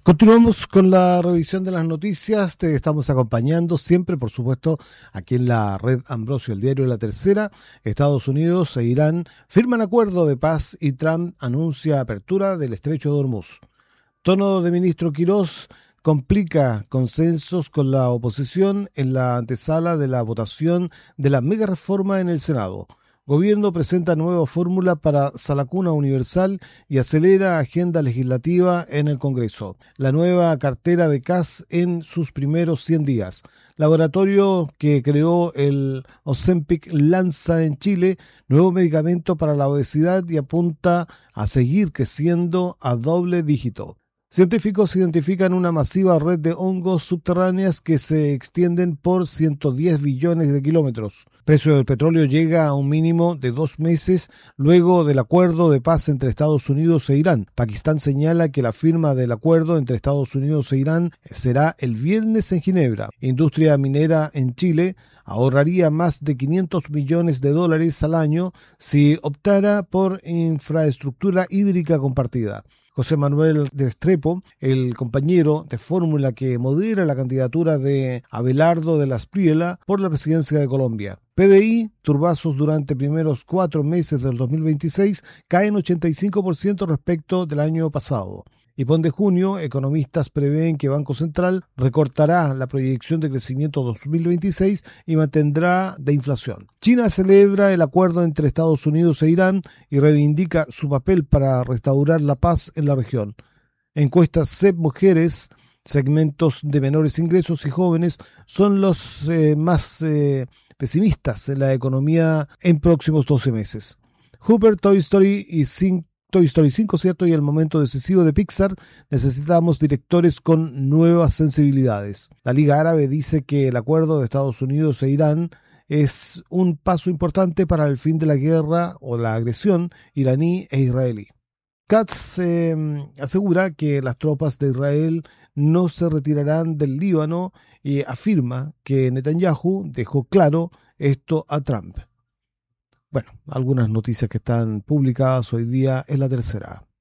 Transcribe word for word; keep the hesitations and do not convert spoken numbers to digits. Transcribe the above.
Continuamos con la revisión de las noticias. Te estamos acompañando siempre, por supuesto, aquí en la red Ambrosio, el diario de La Tercera. Estados Unidos e Irán firman acuerdo de paz y Trump anuncia apertura del estrecho de Hormuz. Tono de ministro Quirós complica consensos con la oposición en la antesala de la votación de la mega reforma en el Senado. Gobierno presenta nueva fórmula para Salacuna Universal y acelera agenda legislativa en el Congreso. La nueva cartera de C A S en sus primeros cien días. Laboratorio que creó el Ozempic lanza en Chile nuevo medicamento para la obesidad y apunta a seguir creciendo a doble dígito. Científicos identifican una masiva red de hongos subterráneas que se extienden por ciento diez billones de kilómetros. El precio del petróleo llega a un mínimo de dos meses luego del acuerdo de paz entre Estados Unidos e Irán. Pakistán señala que la firma del acuerdo entre Estados Unidos e Irán será el viernes en Ginebra. Industria minera en Chile ahorraría más de quinientos millones de dólares al año si optara por infraestructura hídrica compartida. José Manuel de Restrepo, el compañero de fórmula que modera la candidatura de Abelardo de la Espriella por la presidencia de Colombia. P D I, turbazos durante primeros cuatro meses del dos mil veintiséis, caen ochenta y cinco por ciento respecto del año pasado. Y por de junio, economistas prevén que Banco Central recortará la proyección de crecimiento dos mil veintiséis y mantendrá de inflación. China celebra el acuerdo entre Estados Unidos e Irán y reivindica su papel para restaurar la paz en la región. Encuestas C E P Mujeres, segmentos de menores ingresos y jóvenes son los eh, más eh, pesimistas en la economía en próximos doce meses. Hooper, Toy Story y cinco Toy Story cinco, ¿cierto? Y el momento decisivo de Pixar, necesitamos directores con nuevas sensibilidades. La Liga Árabe dice que el acuerdo de Estados Unidos e Irán es un paso importante para el fin de la guerra o la agresión iraní e israelí. Katz eh, asegura que las tropas de Israel no se retirarán del Líbano y afirma que Netanyahu dejó claro esto a Trump. Bueno, algunas noticias que están publicadas hoy día en La Tercera.